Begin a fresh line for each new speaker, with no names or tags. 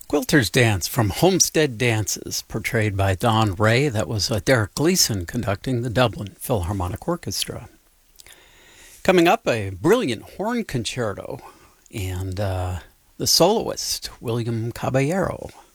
Quilter's Dance from Homestead Dances, portrayed by Don Ray. That was Derek Gleason conducting the Dublin Philharmonic Orchestra. Coming up, a brilliant horn concerto and the soloist, William Caballero.